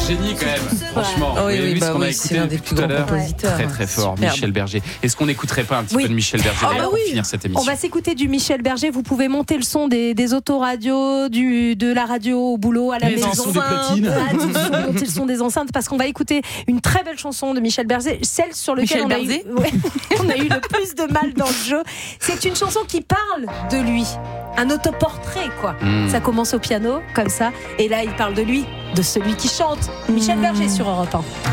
génie quand même, franchement. Oui, Vous avez vu ce qu'on a c'est écouté l'un des depuis plus tout à grands l'heure. compositeurs. Très très fort, Superbe. Michel Berger. Est-ce qu'on n'écouterait pas un petit Oui. peu de Michel Berger pour finir cette émission? On va s'écouter du Michel Berger. Vous pouvez monter le son des autoradios, de la radio au boulot, à la maison. Son des platines. Monter le son des enceintes parce qu'on va écouter une très belle chanson de Michel Berger, celle sur laquelle on a eu le plus de mal dans le jeu. C'est une chanson qui parle de lui. Un autoportrait, quoi. Ça commence au piano, comme ça. Et là, il parle de lui, de celui qui chante. Michel Berger sur Europe 1.